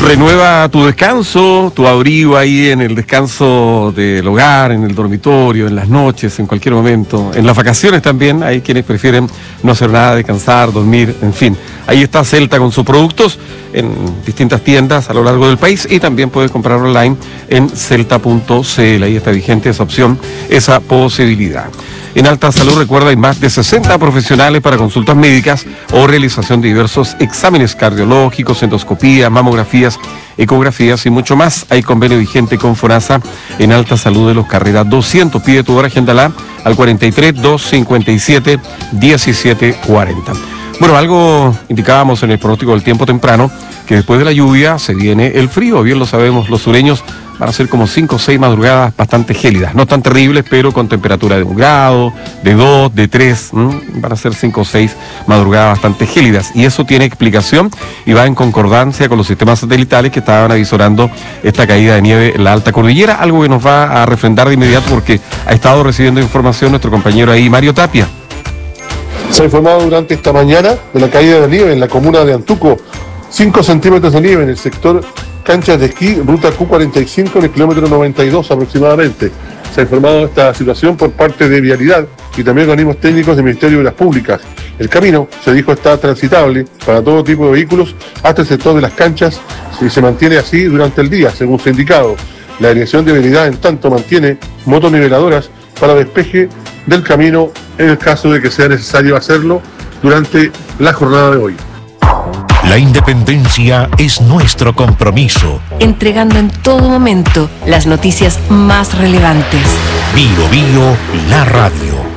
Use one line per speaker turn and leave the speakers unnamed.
Renueva tu descanso, tu abrigo ahí en el descanso del hogar, en el dormitorio, en las noches, en cualquier momento. En las vacaciones también, hay quienes prefieren no hacer nada, descansar, dormir, en fin. Ahí está Celta con sus productos en distintas tiendas a lo largo del país y también puedes comprar online en celta.cl. Ahí está vigente esa opción, esa posibilidad. En Alta Salud, recuerda, hay más de 60 profesionales para consultas médicas o realización de diversos exámenes cardiológicos, endoscopías, mamografías, ecografías y mucho más. Hay convenio vigente con FONASA en Alta Salud de los Carreras 200. Pide tu hora, agéndala al 43 257 1740. Bueno, algo indicábamos en el pronóstico del tiempo temprano, que después de la lluvia se viene el frío. Bien lo sabemos, los sureños van a ser como 5 o 6 madrugadas bastante gélidas, no tan terribles, pero con temperatura de 1 grado, de 2, de 3, van a ser 5 o 6 madrugadas bastante gélidas, y eso tiene explicación y va en concordancia con los sistemas satelitales que estaban avisorando esta caída de nieve en la alta cordillera, algo que nos va a refrendar de inmediato porque ha estado recibiendo información nuestro compañero ahí, Mario Tapia.
Se ha informado durante esta mañana de la caída de nieve en la comuna de Antuco, 5 centímetros de nieve en el sector canchas de esquí, ruta Q45 en el kilómetro 92 aproximadamente. Se ha informado esta situación por parte de Vialidad y también organismos técnicos del Ministerio de Obras Públicas. El camino, se dijo, está transitable para todo tipo de vehículos hasta el sector de las canchas y se mantiene así durante el día, según se ha indicado. La dirección de Vialidad, en tanto, mantiene motoniveladoras para despeje del camino en el caso de que sea necesario hacerlo durante la jornada de hoy.
La independencia es nuestro compromiso.
Entregando en todo momento las noticias más relevantes.
Bio Bio, la radio.